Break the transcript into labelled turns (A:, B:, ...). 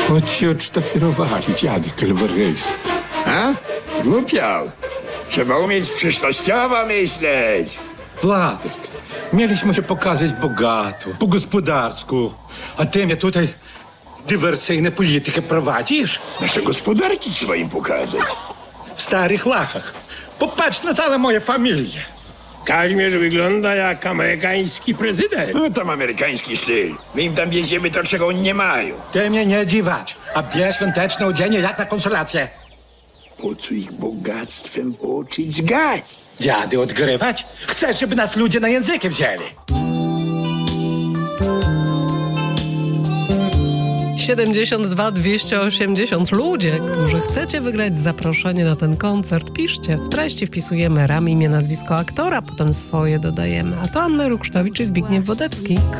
A: Вот чё штафировали, dziadek Lewandowski.
B: A? Zgłupiał. Trzeba umieć przyszłościowo myśleć.
A: Władek, mieliśmy się pokazać bogato, po gospodarsku, a ty mnie tutaj dywersyjną politykę prowadzisz?
B: Nasze gospodarki trzeba im pokazać.
A: W starych lachach. Popatrz na całą moją familię.
C: Kazimierz wygląda jak amerykański prezydent.
B: No tam amerykański styl. My im tam wieziemy to, czego oni nie mają.
A: Ty mnie nie dziwać, a bierz świąteczne odzienie jak na konsulację.
B: Po co ich bogactwem w oczy dźgać?
A: Dziady odgrywać? Chcesz, żeby nas ludzie na języki wzięli?
D: 72 280 ludzie, którzy chcecie wygrać zaproszenie na ten koncert, piszcie. W treści wpisujemy imię, nazwisko aktora, potem swoje dodajemy. A to Anna Ruksztowicz i Zbigniew Wodecki.